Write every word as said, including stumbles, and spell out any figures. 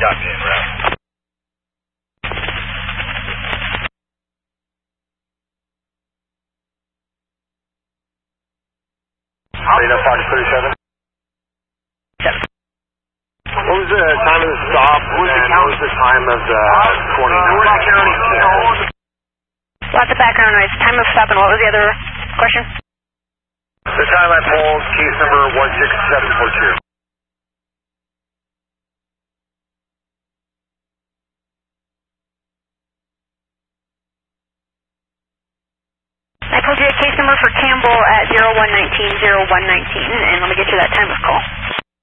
Copy in, route. Data Fox thirty-seven. Seven. What was the time of the stop? What was the, what was the time of the twenty-nine? Lots of background noise. Time of stop and what was the other question? The time I pulled case number one six seven four two. I pulled you a case number for Campbell at zero one nineteen, zero one nineteen, and let me get you that time of call.